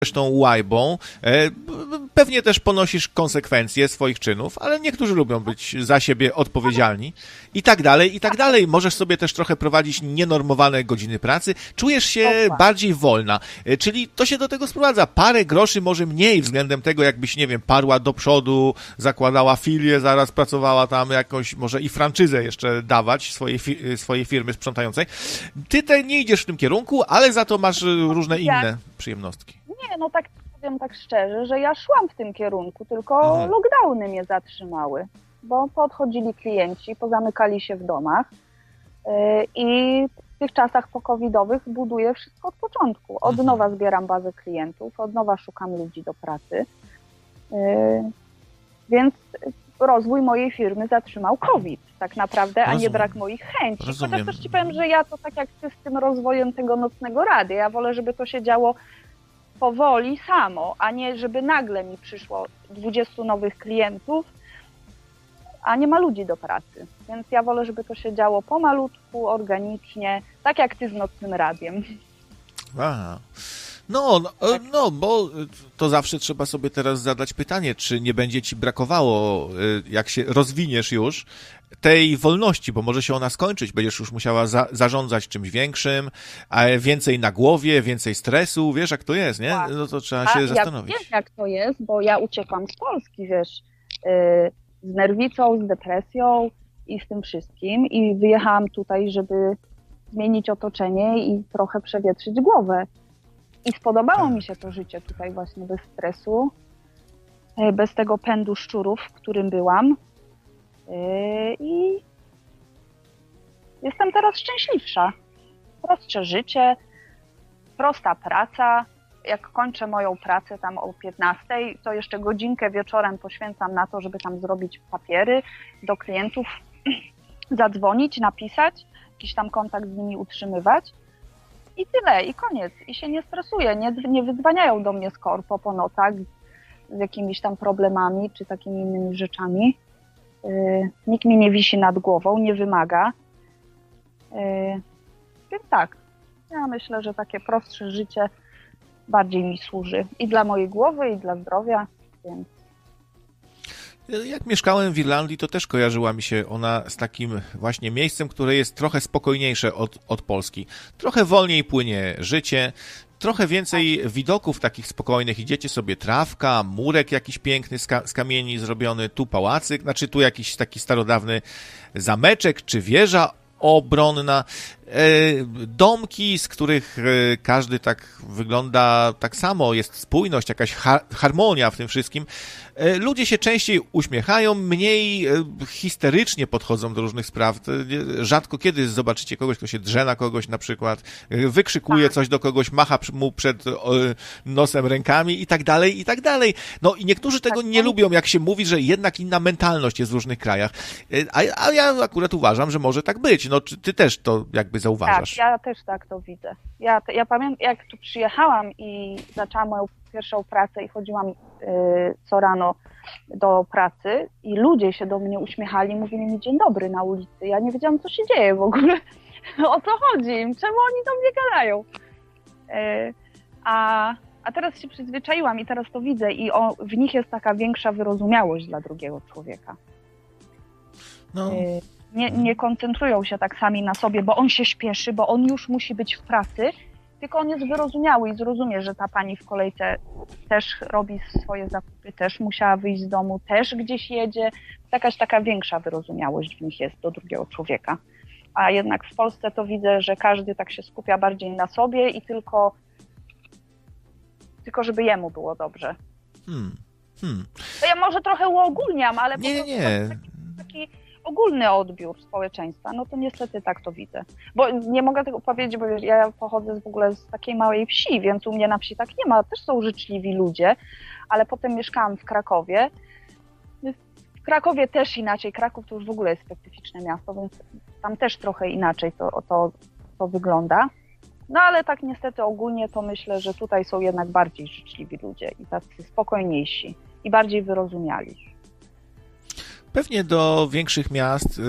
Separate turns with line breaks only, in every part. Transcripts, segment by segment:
tą łajbą, pewnie też ponosisz konsekwencje swoich czynów, ale niektórzy lubią być za siebie odpowiedzialni i tak dalej, i tak dalej. Możesz sobie też trochę prowadzić nienormowane godziny pracy, czujesz się bardziej wolna, czyli to się do tego sprowadza. Parę groszy może mniej względem tego, jakbyś, nie wiem, parła do przodu, zakładała filię, zaraz pracowała tam jakąś, może i franczyzę jeszcze dawać swojej firmy sprzątającej. Ty nie idziesz w tym kierunku, ale za to masz różne inne przyjemnostki.
Nie, no tak powiem tak szczerze, że ja szłam w tym kierunku, tylko lockdowny mnie zatrzymały, bo podchodzili klienci, pozamykali się w domach i w tych czasach pokowidowych buduję wszystko od początku. Od nowa zbieram bazę klientów, od nowa szukam ludzi do pracy, więc rozwój mojej firmy zatrzymał COVID tak naprawdę, a nie brak moich chęci. Chociaż też ci powiem, że ja to tak jak ty z tym rozwojem tego nocnego radia, ja wolę, żeby to się działo powoli samo, a nie żeby nagle mi przyszło 20 nowych klientów, a nie ma ludzi do pracy. Więc ja wolę, żeby to się działo pomalutku, organicznie, tak jak ty z nocnym radiem.
Aha. Bo to zawsze trzeba sobie teraz zadać pytanie, czy nie będzie ci brakowało, jak się rozwiniesz już, tej wolności, bo może się ona skończyć, będziesz już musiała zarządzać czymś większym, a więcej na głowie, więcej stresu, wiesz jak to jest, nie? No to trzeba się zastanowić.
Ja wiem jak to jest, bo ja uciekłam z Polski, wiesz, z nerwicą, z depresją i z tym wszystkim i wyjechałam tutaj, żeby zmienić otoczenie i trochę przewietrzyć głowę. I spodobało mi się to życie tutaj właśnie bez stresu, bez tego pędu szczurów, w którym byłam. I jestem teraz szczęśliwsza. Prostsze życie, prosta praca. Jak kończę moją pracę tam o 15:00, to jeszcze godzinkę wieczorem poświęcam na to, żeby tam zrobić papiery do klientów, zadzwonić, napisać, jakiś tam kontakt z nimi utrzymywać. I tyle, i koniec. I się nie stresuję, nie wydzwaniają do mnie z korpo po nocach z jakimiś tam problemami czy takimi innymi rzeczami. Nikt mi nie wisi nad głową, nie wymaga. Więc tak, ja myślę, że takie prostsze życie bardziej mi służy i dla mojej głowy, i dla zdrowia, więc...
Jak mieszkałem w Irlandii, to też kojarzyła mi się ona z takim właśnie miejscem, które jest trochę spokojniejsze od Polski. Trochę wolniej płynie życie, trochę więcej widoków takich spokojnych. Idziecie sobie trawka, murek jakiś piękny z kamieni zrobiony, tu pałacyk, znaczy tu jakiś taki starodawny zameczek czy wieża obronna, domki, z których każdy tak wygląda tak samo, jest spójność, jakaś harmonia w tym wszystkim. Ludzie się częściej uśmiechają, mniej histerycznie podchodzą do różnych spraw. Rzadko kiedy zobaczycie kogoś, kto się drze na kogoś na przykład, wykrzykuje coś do kogoś, macha mu przed nosem rękami i tak dalej, i tak dalej. No i niektórzy tego nie lubią, jak się mówi, że jednak inna mentalność jest w różnych krajach. A ja akurat uważam, że może tak być. No czy ty też to jakby zauważasz?
Tak, ja też tak to widzę. Ja pamiętam, jak tu przyjechałam i zaczęłam moją pierwszą pracę i chodziłam co rano do pracy i ludzie się do mnie uśmiechali, mówili mi dzień dobry na ulicy. Ja nie wiedziałam, co się dzieje w ogóle, o co chodzi im, czemu oni do mnie gadają. A teraz się przyzwyczaiłam i teraz to widzę i w nich jest taka większa wyrozumiałość dla drugiego człowieka.
No.
Nie koncentrują się tak sami na sobie, bo on się śpieszy, bo on już musi być w pracy, tylko on jest wyrozumiały i zrozumie, że ta pani w kolejce też robi swoje zakupy, też musiała wyjść z domu, też gdzieś jedzie. Jakaś taka większa wyrozumiałość w nich jest do drugiego człowieka. A jednak w Polsce to widzę, że każdy tak się skupia bardziej na sobie i tylko żeby jemu było dobrze. To ja może trochę uogólniam, ale
nie.
Taki ogólny odbiór społeczeństwa, no to niestety tak to widzę. Bo nie mogę tego powiedzieć, bo ja pochodzę w ogóle z takiej małej wsi, więc u mnie na wsi tak nie ma. Też są życzliwi ludzie, ale potem mieszkałam w Krakowie. W Krakowie też inaczej. Kraków to już w ogóle jest specyficzne miasto, więc tam też trochę inaczej to wygląda. No ale tak niestety ogólnie to myślę, że tutaj są jednak bardziej życzliwi ludzie i tacy spokojniejsi i bardziej wyrozumiali.
Pewnie do większych miast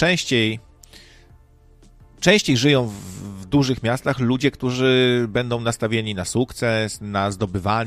częściej żyją w dużych miastach ludzie, którzy będą nastawieni na sukces, na zdobywanie